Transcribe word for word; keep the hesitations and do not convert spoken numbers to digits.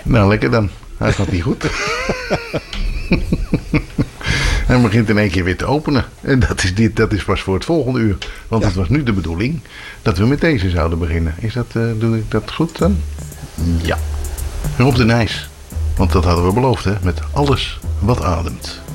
Nou, lekker dan. Hij gaat niet goed. Hij begint in één keer weer te openen. En dat is, dit, dat is pas voor het volgende uur. Want ja. Het was nu de bedoeling dat we met deze zouden beginnen. Is dat, uh, doe ik dat goed dan? Ja. Rob de Nijs. Want dat hadden we beloofd, hè? Met alles wat ademt.